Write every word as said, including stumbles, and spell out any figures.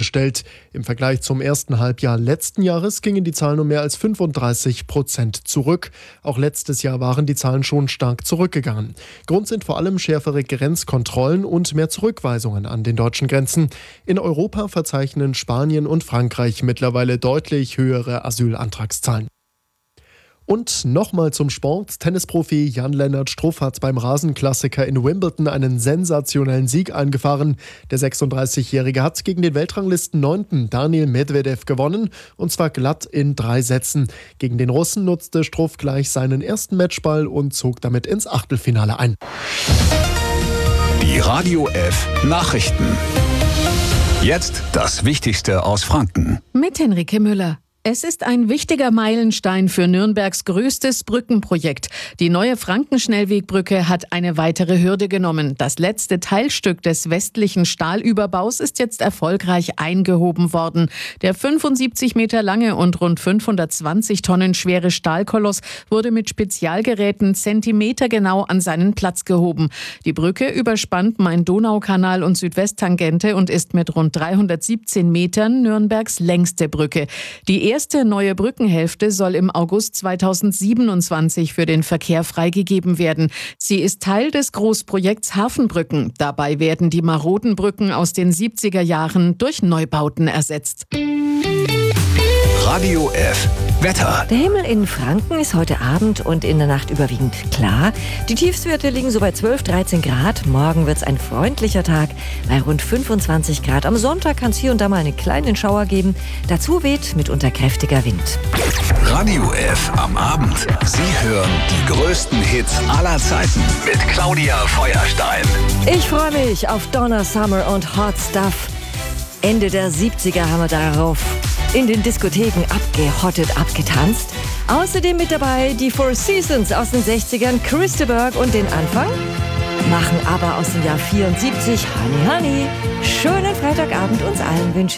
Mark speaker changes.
Speaker 1: eingestellt. Im Vergleich zum ersten Halbjahr letzten Jahres gingen die Zahlen um mehr als fünfunddreißig Prozent zurück. Auch letztes Jahr waren die Zahlen schon stark zurückgegangen. Grund sind vor allem schärfere Grenzkontrollen und mehr Zurückweisungen an den deutschen Grenzen. In Europa verzeichnen Spanien und Frankreich mittlerweile deutlich höhere Asylantragszahlen. Und nochmal zum Sport. Tennisprofi Jan-Lennart Struff hat beim Rasenklassiker in Wimbledon einen sensationellen Sieg eingefahren. Der sechsunddreißigjährige hat gegen den Weltranglisten neunten Daniil Medvedev gewonnen, und zwar glatt in drei Sätzen. Gegen den Russen nutzte Struff gleich seinen ersten Matchball und zog damit ins Achtelfinale ein.
Speaker 2: Die Radio F Nachrichten. Jetzt das Wichtigste aus Franken.
Speaker 3: Mit Henrike Müller. Es ist ein wichtiger Meilenstein für Nürnbergs größtes Brückenprojekt. Die neue Frankenschnellwegbrücke hat eine weitere Hürde genommen. Das letzte Teilstück des westlichen Stahlüberbaus ist jetzt erfolgreich eingehoben worden. Der fünfundsiebzig Meter lange und rund fünfhundertzwanzig Tonnen schwere Stahlkoloss wurde mit Spezialgeräten zentimetergenau an seinen Platz gehoben. Die Brücke überspannt Main-Donau-Kanal und Südwesttangente und ist mit rund dreihundertsiebzehn Metern Nürnbergs längste Brücke. Die Die erste neue Brückenhälfte soll im August zweitausendsiebenundzwanzig für den Verkehr freigegeben werden. Sie ist Teil des Großprojekts Hafenbrücken. Dabei werden die maroden Brücken aus den siebziger Jahren durch Neubauten ersetzt.
Speaker 2: Radio F Wetter.
Speaker 4: Der Himmel in Franken ist heute Abend und in der Nacht überwiegend klar. Die Tiefstwerte liegen so bei zwölf, dreizehn Grad. Morgen wird es ein freundlicher Tag bei rund fünfundzwanzig Grad. Am Sonntag kann es hier und da mal einen kleinen Schauer geben. Dazu weht mitunter kräftiger Wind.
Speaker 2: Radio F am Abend. Sie hören die größten Hits aller Zeiten mit Claudia Feuerstein.
Speaker 4: Ich freue mich auf Donna Summer und Hot Stuff. Ende der siebziger haben wir darauf in den Diskotheken abgehottet, abgetanzt. Außerdem mit dabei die Four Seasons aus den sechzigern, Christeberg, und den Anfang machen aber aus dem Jahr vierundsiebzig Honey Honey. Schönen Freitagabend uns allen wünsche